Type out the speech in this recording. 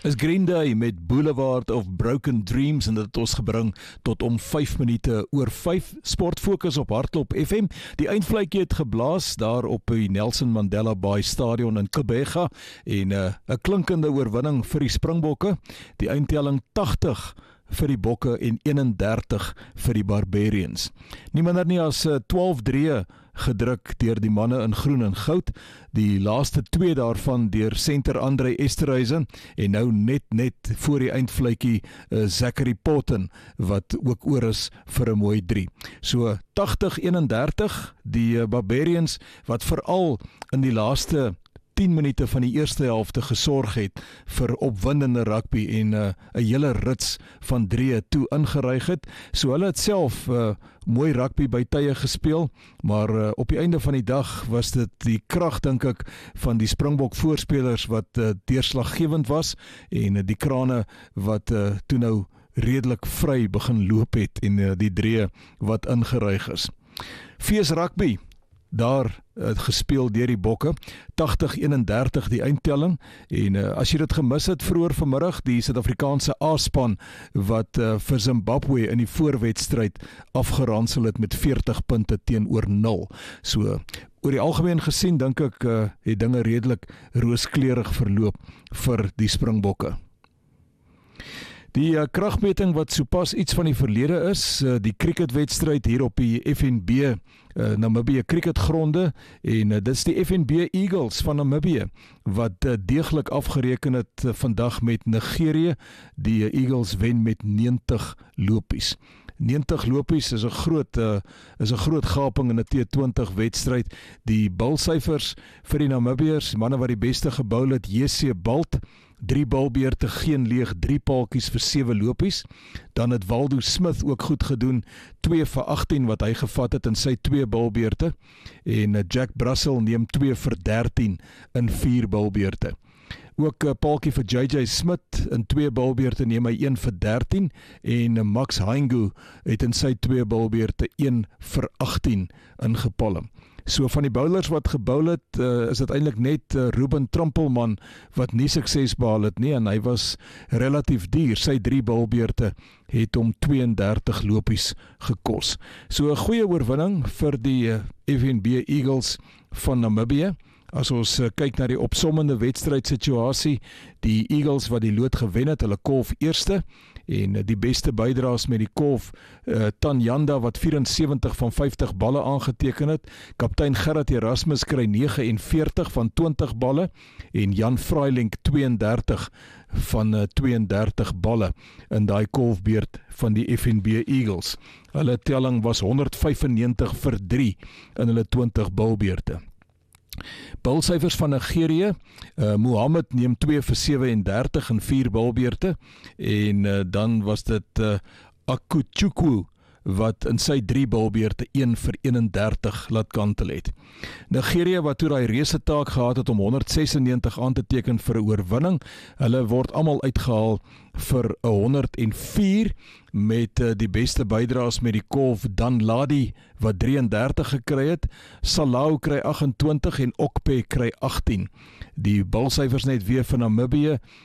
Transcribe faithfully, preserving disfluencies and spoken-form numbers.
Is Green Day met Boulevard of Broken Dreams en dit het ons gebring tot om vyf minute oor vyf. Sportfokus op Hardloop F M. Die eindvletjie het geblaas daar op die Nelson Mandela Bay Stadion in Gqeberha en 'n uh, 'n klinkende oorwinning vir die Springbokke. Die eindtelling tagtig vir die Bokke en eenendertig vir die Barbarians. Nie minder nie as twaalf drie gedruk deur die manne in groen en goud, die laaste twee daarvan deur senter Andre Esterhuizen en nou net net voor die eindvletjie uh, Zachary Potten wat ook oor is vir 'n mooi drie. So tagtig eenendertig, die uh, Barbarians wat veral in die laaste tien minute van die eerste helfte gesorg het vir opwindende rugby en 'n uh, 'n hele rits van drie toe ingeryg het. So hulle het self uh, mooi rugby by tye gespeel, maar uh, op die einde van die dag was dit die krag dink ek van die Springbok voorspelers wat uh, deurslaggewend was en uh, die krane wat uh, toe nou redelik vry begin loop het en uh, die drie wat ingeryg is. Fees rugby daar het gespeel deur die Bokke, tagtig eenendertig die eindtelling en uh, as jy dit gemis het vroeër vanmiddag, die Suid-Afrikaanse A-span wat uh, vir Zimbabwe in die voorwedstryd afgeransel het met veertig punte teenoor nul. So oor die algemeen gesien dink ek uh, het dinge redelik rooskleurig verloop vir die Springbokke. Die uh, kragmeting wat sopas iets van die verlede is, uh, die cricketwedstryd hier op die F N B uh, Namibië cricketgronde en uh, dit is die F N B Eagles van Namibië wat uh, deeglik afgereken het uh, vandag met Nigerië. Die uh, Eagles wen met negentig lopies. negentig lopies is 'n groot uh, is 'n groot gaping in 'n T twintig wedstryd. Die bulsyfers vir die Namibiërs, manne wat die beste gebou het, J C Balt, drie balbeurte, geen leeg, drie paaltjies vir sewe lopies. Dan het Waldo Smith ook goed gedoen, twee vir agtien wat hy gevat het in sy twee balbeurte. En Jack Brussel neem twee vir dertien in vier balbeurte. Ook 'n paaltjie vir J J Smith in twee balbeurte neem hy een vir dertien en Max Haingu het in sy twee balbeurte een vir agtien ingepalm. So van die bowlers wat gebou het, uh, is dit eintlik net uh, Ruben Trumpelman wat nie sukses behaal het nie en hy was relatief duur. Sy drie balbeurte het hom tweeëndertig lopies gekos. So 'n goeie oorwinning vir die uh, F N B Eagles van Namibië. As ons uh, kyk na die opsommende wedstrydsituasie, die Eagles wat die lood gewen het, hulle kolf eerste en uh, die beste bydraes met die kolf uh, Tanyanda wat vyf-en-sewentig van vyftig balle aangeteken het, kaptein Gerard Erasmus kry vyf en veertig van twintig balle en Jan Freiling twee en dertig van uh, twee en dertig balle in daai kolfbeurt van die F N B Eagles. Hulle telling was honderd vyfennegentig vir drie in hulle twintig balbeurte. Bulsyfers van Nigerië, uh, Mohammed neem twee vir sewe-en-dertig in vier balbeurte en uh, dan was dit uh, Akuchukwu wat in sy drie balbeurte een vir eenendertig laat kantel het. Nigerië wat toe daai reuse taak gehad het om honderd sesennegentig aan te teken vir 'n oorwinning, hulle word almal uitgehaal vir honderd en vier met uh, die beste bydraes met die kolf Danladi wat drieëndertig gekry het, Salau kry agt en twintig en Okpe kry agtien. Die balsyfers net weer van Namibië,